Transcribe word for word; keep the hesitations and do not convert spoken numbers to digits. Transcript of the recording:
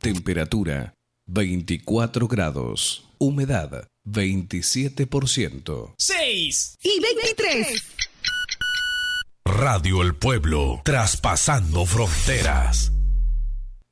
Temperatura veinticuatro grados. Humedad veintisiete por ciento. seis y veintitrés. Radio El Pueblo, traspasando fronteras.